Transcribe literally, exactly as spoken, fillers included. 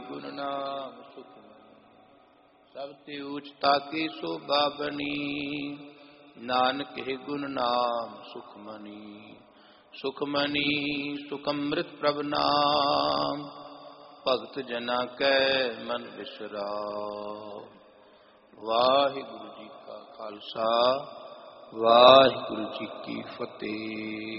गुण नाम सुखमनी। सब ते ऊचता के शोभा बनी, नानक हे गुण नाम सुखमनी। सुखमनी सुखमृत प्रभ नाम, भगत जना कै मन बिसराम। वाहिगुरु जी का खालसा, वाहिगुरु जी की फतेह।